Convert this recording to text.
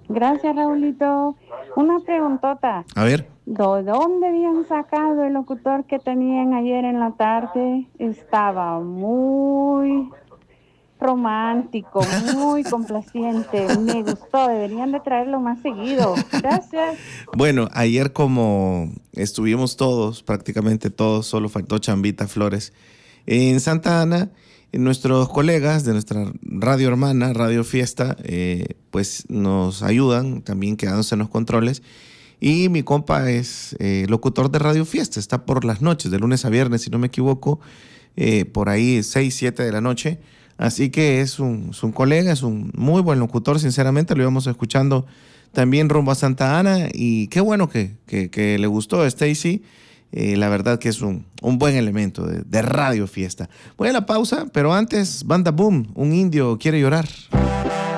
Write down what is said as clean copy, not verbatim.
Gracias, Raulito. Una preguntota. A ver. ¿De dónde habían sacado el locutor que tenían ayer en la tarde? Estaba muy romántico, muy complaciente. Me gustó. Deberían de traerlo más seguido. Gracias. Bueno, ayer como estuvimos todos, prácticamente todos, solo faltó Chambita Flores, en Santa Ana, nuestros colegas de nuestra radio hermana, Radio Fiesta, pues nos ayudan también quedándose en los controles. Y mi compa es locutor de Radio Fiesta, está por las noches, de lunes a viernes, si no me equivoco, por ahí 6, 7 de la noche. Así que es un colega, es un muy buen locutor, sinceramente, lo íbamos escuchando también rumbo a Santa Ana y qué bueno que le gustó a Stacy. La verdad que es un buen elemento de Radio Fiesta. Voy a la pausa, pero antes, Banda Boom, un indio quiere llorar.